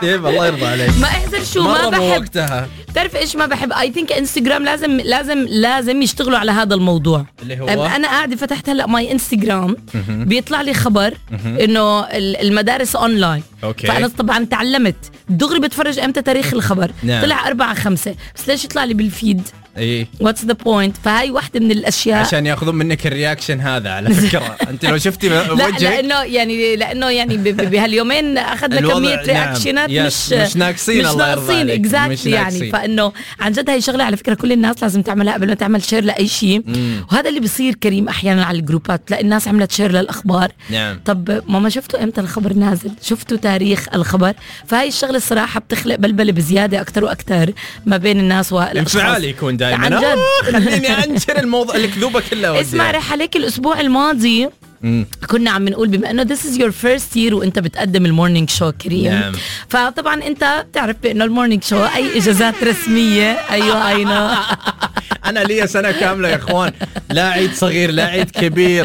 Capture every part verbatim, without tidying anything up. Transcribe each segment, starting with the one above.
طيب الله يرضى عليك. ما احزر شو ما بحب وقتها. تعرف ايش ما بحب؟ اي ثينك انستغرام لازم لازم لازم يشتغلوا على هذا الموضوع اللي هو انا قاعده فتحت هلا ماي انستغرام بيطلع لي خبر انه المدارس اونلاين. أوكي. فانا طبعا تعلمت دغري بتفرج امتى تاريخ الخبر. نعم. طلع أربعة خمسة بس ليش يطلع لي بالفيد؟ ايه واتس ذا بوينت. فهاي واحدة من الاشياء عشان ياخذون منك الرياكشن هذا على فكره. انت لو شفتي لا وجهك لانه يعني لانه يعني ب- ب- بهاليومين اخذنا كميه نعم. رياكشنات يس. مش مش ناقصين. مش الله يرضى ناقصين عليك. اكزاكتلي مش يعني. ناقصين. فانه عن جد هاي شغله على فكره كل الناس لازم تعملها قبل ما تعمل شير لاي شيء. وهذا اللي بيصير كريم احيانا على الجروبات. تلاقي الناس عملت شير للاخبار. نعم. طب ماما شفتوا امتى الخبر نازل؟ شفتوا تاريخ الخبر؟ فهاي الشغله الصراحه بتخلق بلبله بزياده اكثر واكثر ما بين الناس والاشخاص. انفعالي يكون دائما. عن جد. خليني انشر الموضوع الكذوبه كلها. اسمع رح عليك الاسبوع الماضي مم. كنا عم نقول بما انه this is your first year وانت بتقدم المورنينج شو كريم. نعم. فطبعا انت بتعرف بانه المورنينج شو اي اجازات رسميه. ايوه اي نو. انا لي سنه كامله يا اخوان، لا عيد صغير لا عيد كبير،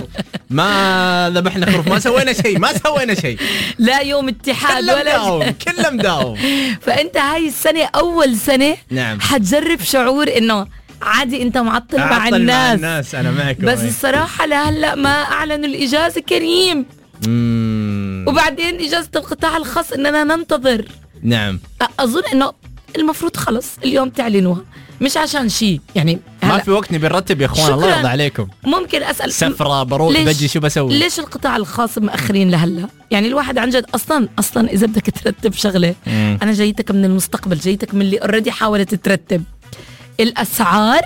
ما ذبحنا خروف، ما سوينا شيء ما سوينا شيء لا يوم اتحاد كله ولا مداوم كله مداوم. فانت هاي السنه اول سنه نعم. حتجرب شعور انه عادي انت معطل مع أعطل الناس. مع الناس انا معكم. بس ايه. الصراحه لهلا ما اعلنوا الاجازه كريم. مم. وبعدين اجازه القطاع الخاص اننا ننتظر. نعم. اظن انه المفروض خلص اليوم تعلنوها مش عشان شيء يعني. ما في وقت نبي نرتب يا اخوان. الله يرضى عليكم. ممكن اسال سفره بروح بجي شو بسوي؟ ليش القطاع الخاص مأخرين لهلا؟ يعني الواحد عن جد اصلا اصلا اذا بدك ترتب شغله مم. انا جايتك من المستقبل، جايتك من اللي اوريدي حاولت ترتب. الاسعار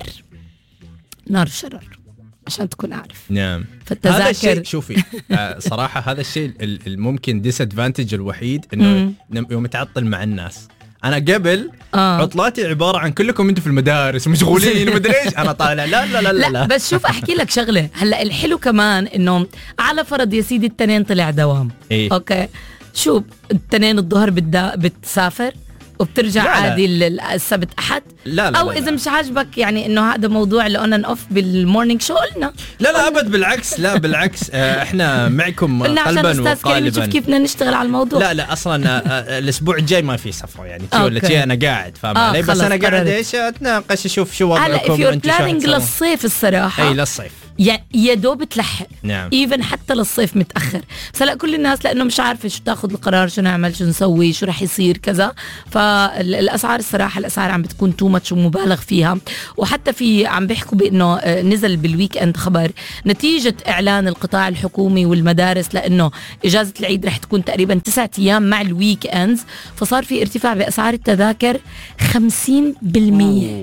نار شرر عشان تكون عارف. نعم. فالتذاكر هذا الشيء شوفي آه صراحه هذا الشيء الممكن ديس ادفانتج الوحيد انه يوم تعطل مع الناس. انا قبل آه. عطلاتي عباره عن كلكم انتم في المدارس مشغولين مدري ايش، انا طالع لا لا لا لا, لا بس شوف احكي لك شغله. هلا الحلو كمان انه على فرض يا سيدي التنين طلع دوام. إيه؟ اوكي شو التنين الظهر بتدا بتسافر وبترجع لا لا. عادي السبت احد. لا لا او لا اذا لا. مش عاجبك يعني انه هذا موضوع الاون اند اوف بالمورنينج شو قلنا. لا لا ابد بالعكس. لا بالعكس آه احنا معكم قلنا عشان قلبا استاذ كريم نشوف وقالبا. كيف بدنا نشتغل على الموضوع. لا لا اصلا آه الاسبوع الجاي ما في سفره يعني شو ولا أوكي. شيء. انا قاعد فاهم آه علي. بس خلص انا قاعد قررت. ايش اتناقش اشوف شو هلا if وضعكم you're انتم شو planning حتسوون. للصيف الصراحه اي للصيف. يا يا دوب تلحق. نعم. ايفن حتى للصيف متاخر. بس هلا كل الناس لانه مش عارفه شو تاخذ القرار، شو نعمل، شو نسوي، شو رح يصير كذا. فالاسعار الصراحه الاسعار عم بتكون تو ماتش ومبالغ فيها. وحتى في عم بيحكوا بانه آه، نزل بالويك اند خبر نتيجه اعلان القطاع الحكومي والمدارس لانه اجازه العيد رح تكون تقريبا تسعة ايام مع الويك اندز. فصار في ارتفاع باسعار التذاكر خمسين بالمية.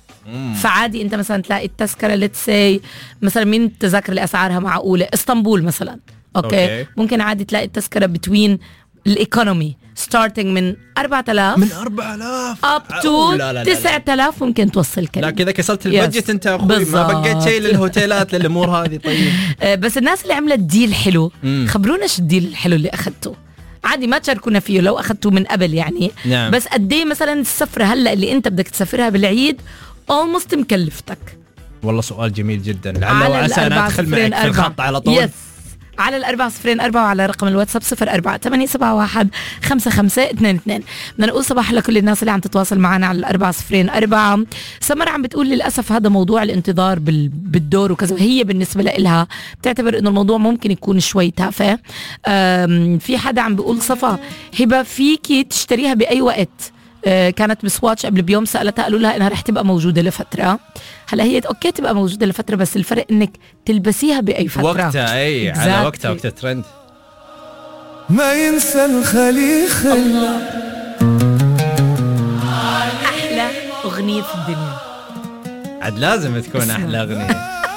فعادي انت مثلا تلاقي التذكره ليتس سي مثلا من التذاكر اللي اسعارها معقوله اسطنبول مثلا. أوكي. اوكي ممكن عادي تلاقي التذكره بتوين الايكونومي ستارتنج من أربعة آلاف من أربعة آلاف اب تو تسعة آلاف ممكن توصل كده. لا كذا كسرت البادجت انت يا اخوي. ما بالزبط. بقيت شيء للهوتيلات للامور هذه. طيب آه، بس الناس اللي عملت ديل حلو مم. خبرونا ايش الديل الحلو اللي اخذته. عادي ما تشاركونا فيه لو اخذته من قبل يعني. نعم. بس قد ايه مثلا السفره هلا اللي انت بدك تسافرها بالعيد اولموست مكلفتك. والله سؤال جميل جدا. لعل على وعسى انا الأربعة ادخل صفرين معك في أربعة. الخط على طول. يس على الأربعة صفرين أربعة وعلى رقم الواتساب صفر أربعة ثمانية سبعة واحد خمسة خمسة اثنين اثنين. بدنا نقول صباح لكل الناس اللي عم تتواصل معنا على الأربعة صفرين أربعة. سمر عم بتقول للأسف هذا موضوع الانتظار بال... بالدور وكذا. هي بالنسبة لها بتعتبر إنه الموضوع ممكن يكون شوي تافه. أم، في حدا عم بيقول صفا هبة فيكي تشتريها بأي وقت. أه، كانت بسواتش قبل بيوم سألتها قالوا لها إنها رح تبقى موجودة لفترة. هلا هي اوكي تبقى موجوده لفتره بس الفرق انك تلبسيها باي فتره. وقتها اي exactly. على وقتها وقت الترند. ما ينسى الخليل خلى احلى اغنيه في الدنيا. عاد لازم تكون احلى اغنيه.